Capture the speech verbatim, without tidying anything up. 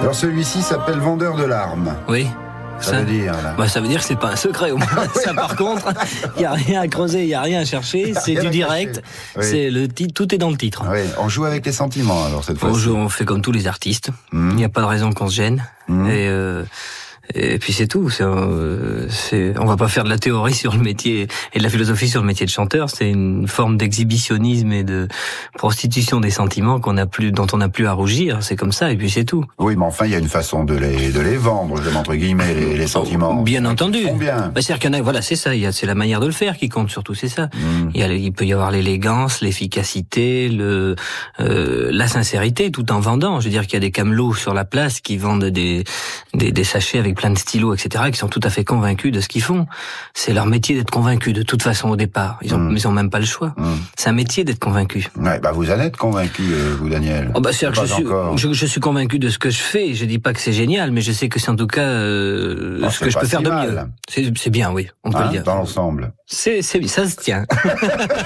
Alors celui-ci s'appelle Vendeur de larmes. Oui. Ça, Ça veut dire, là. Bah, ça veut dire que c'est pas un secret au moins. Ça par contre, il y a rien à creuser, il y a rien à chercher, c'est rien du à direct. cacher. Oui. C'est le titre, tout est dans le titre. Oui, on joue avec les sentiments alors cette fois-ci. On, joue, on fait comme tous les artistes. Il Mmh. n'y a pas de raison qu'on se gêne. Mmh. Et euh, Et puis c'est tout. C'est, euh, c'est, on va pas faire de la théorie sur le métier et de la philosophie sur le métier de chanteur. C'est une forme d'exhibitionnisme et de prostitution des sentiments qu'on a plus, dont on n'a plus à rougir. C'est comme ça. Et puis c'est tout. Oui, mais enfin, il y a une façon de les de les vendre, je entre guillemets, les, les sentiments. Bien entendu. Bien. Bah, c'est-à-dire qu'il y en a, voilà, c'est ça. Il y a, c'est la manière de le faire qui compte surtout. C'est ça. Mmh. Il y a, il peut y avoir l'élégance, l'efficacité, le, euh, la sincérité, tout en vendant. Je veux dire qu'il y a des camelots sur la place qui vendent des, des, des sachets avec plein de stylos, et cetera, qui sont tout à fait convaincus de ce qu'ils font. C'est leur métier d'être convaincus de toute façon au départ. Ils ont, mmh. ils ont même pas le choix. Mmh. C'est un métier d'être convaincu. Ouais, bah vous en êtes convaincu, euh, vous, Daniel. Oh bah c'est que je suis, je, je suis convaincu de ce que je fais. Je dis pas que c'est génial, mais je sais que c'est en tout cas euh, ah, ce que je peux si faire mal. de mieux. C'est, c'est bien, oui, on peut hein, le dire. Dans l'ensemble. C'est, c'est, ça se tient.